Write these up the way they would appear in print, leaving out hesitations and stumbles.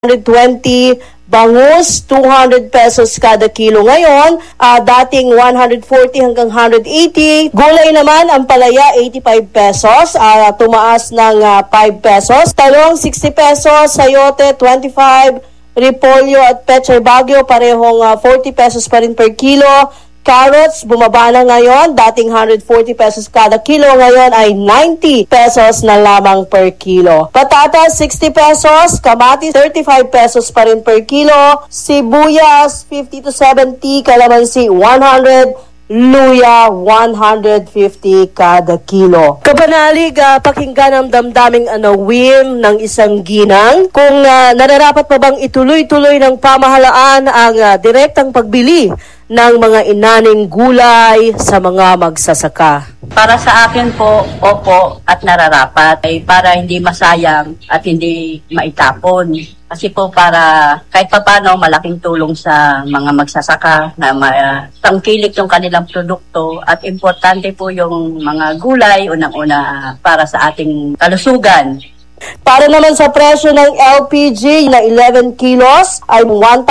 120 bangus, 200 pesos kada kilo ngayon, dating 140 hanggang 180. Gulay naman, ang palaya, 85 pesos, tumaas ng 5 pesos. Talong, 60 pesos, sayote, 25, repolyo at pechay bagyo, parehong 40 pesos pa rin per kilo. Carrots, bumaba na ngayon, dating 140 pesos kada kilo, ngayon ay 90 pesos na lamang per kilo. Patatas, 60 pesos, kamatis, 35 pesos pa rin per kilo, sibuyas, 50 to 70, kalamansi, 100, luya, 150 kada kilo. Kapanalig, pakinggan ang damdaming anawin ng isang ginang. Kung nararapat pa bang ituloy-tuloy ng pamahalaan ang direktang pagbili ng mga inaning gulay sa mga magsasaka? Para sa akin po, opo, at nararapat ay para hindi masayang at hindi maitapon. Kasi po para kahit papano malaking tulong sa mga magsasaka na tangkilik yung kanilang produkto at importante po yung mga gulay unang-una para sa ating kalusugan. Para naman sa presyo ng LPG na 11 kilos ay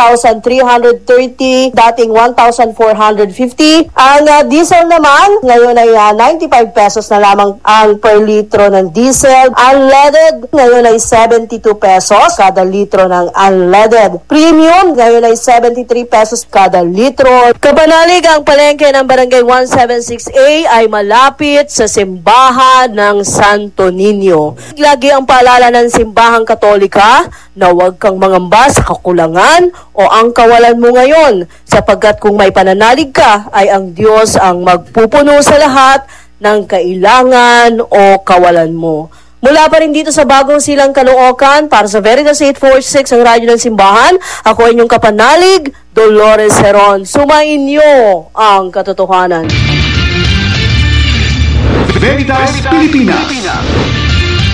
1,330, dating 1,450. Ang diesel naman, ngayon ay 95 pesos na lamang ang per litro ng diesel. Unleaded, ngayon ay 72 pesos kada litro ng unleaded. Premium, ngayon ay 73 pesos kada litro. Kapanalig, ang palengke ng Barangay 176A ay malapit sa simbahan ng Santo Niño. Lagi ang paalala ng simbahang Katolika na huwag kang mangamba sa kakulangan o ang kawalan mo ngayon, sapagkat kung may pananalig ka ay ang Diyos ang magpupuno sa lahat ng kailangan o kawalan mo. Mula pa rin dito sa Bagong Silang, Caloocan, para sa Veritas 846 ang radyo ng simbahan, ako ay inyong kapanalig, Dolores Heron. Sumainyo ang katotohanan. Veritas Pilipinas.